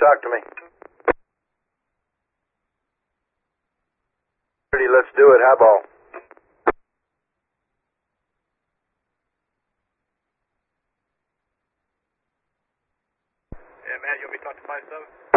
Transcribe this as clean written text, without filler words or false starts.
talk to me. Let's do it. Highball. Yeah, Matt, you want me to talk to 5-7?